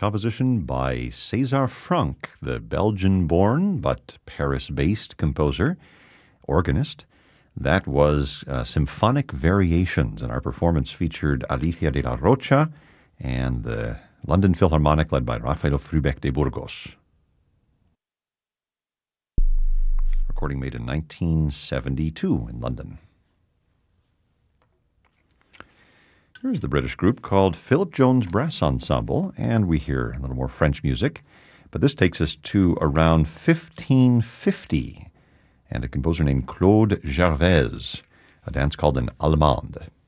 Composition by César Franck, the Belgian-born but Paris-based composer, organist. That was Symphonic Variations, and our performance featured Alicia de la Rocha and the London Philharmonic led by Rafael Frubeck de Burgos. Recording made in 1972 in London. Here's the British group called Philip Jones Brass Ensemble, and we hear a little more French music, but this takes us to around 1550, and a composer named Claude Gervaise, a dance called an Allemande.